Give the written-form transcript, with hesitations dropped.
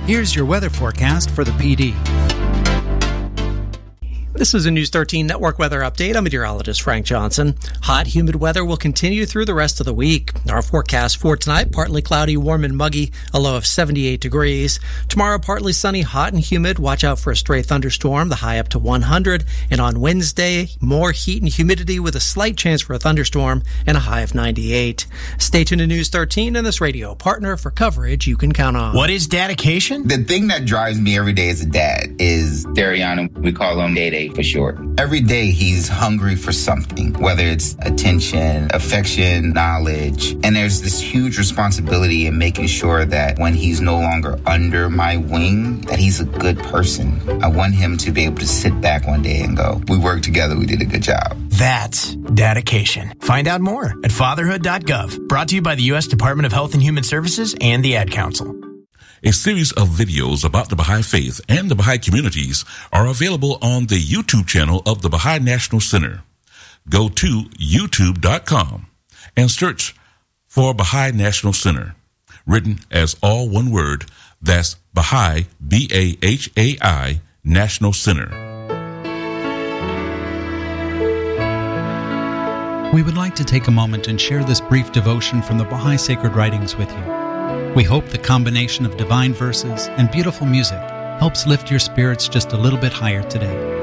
Here's your weather forecast for the PD. This is a News 13 Network weather update. I'm meteorologist Frank Johnson. Hot, humid weather will continue through the rest of the week. Our forecast for tonight, partly cloudy, warm and muggy, a low of 78 degrees. Tomorrow, partly sunny, hot and humid. Watch out for a stray thunderstorm, the high up to 100. And on Wednesday, more heat and humidity with a slight chance for a thunderstorm and a high of 98. Stay tuned to News 13 and this radio partner for coverage you can count on. What is dedication? The thing that drives me every day as a dad is Dariana. We call him Day-Day for short. Every day he's hungry for something, whether it's attention, affection, knowledge. And there's this huge responsibility in making sure that when he's no longer under my wing, that he's a good person. I want him to be able to sit back one day and go, we worked together, we did a good job. That's dedication. Find out more at fatherhood.gov. Brought to you by the U.S. Department of Health and Human Services and the Ad Council. A series of videos about the Baha'i Faith and the Baha'i communities are available on the YouTube channel of the Baha'i National Center. Go to youtube.com and search for Baha'i National Center, written as all one word. That's Baha'i, B-A-H-A-I, National Center. We would like to take a moment and share this brief devotion from the Baha'i Sacred Writings with you. We hope the combination of divine verses and beautiful music helps lift your spirits just a little bit higher today.